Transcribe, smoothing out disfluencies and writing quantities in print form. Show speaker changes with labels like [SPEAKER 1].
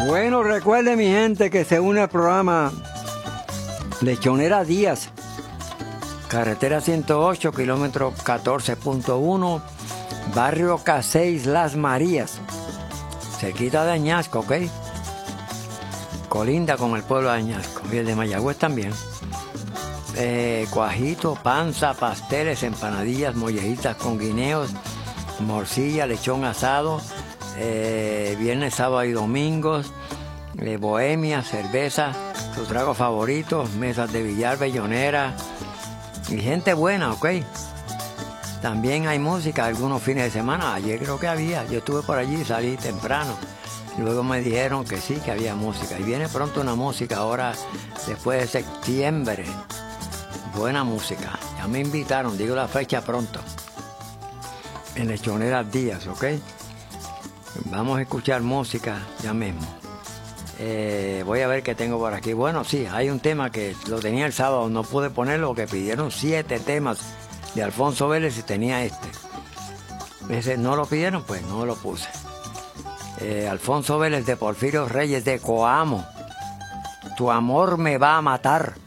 [SPEAKER 1] Bueno, recuerde mi gente que se une al programa Lechonera Díaz, carretera 108, kilómetro 14.1, barrio K6, Las Marías, cerquita de Añasco, ¿ok? Colinda con el pueblo de Añasco y el de Mayagüez también. Cuajito, panza, pasteles, empanadillas, mollejitas con guineos, morcilla, lechón asado, viernes, sábado y domingos, bohemia, cerveza, sus tragos favoritos, mesas de billar, bellonera y gente buena, ¿ok? También hay música algunos fines de semana. Ayer creo que había, yo estuve por allí, salí temprano. Luego me dijeron que sí, que había música. Y viene pronto una música ahora, después de septiembre. Buena música. Ya me invitaron, digo la fecha pronto. En Lechoneras Díaz, ¿ok? Vamos a escuchar música ya mismo. Voy a ver qué tengo por aquí. Bueno, sí, hay un tema que lo tenía el sábado, no pude ponerlo, que pidieron 7 temas de Alfonso Vélez y tenía este. Ese no lo pidieron, pues no lo puse. Alfonso Vélez de Porfirio Reyes de Coamo. Tu amor me va a matar.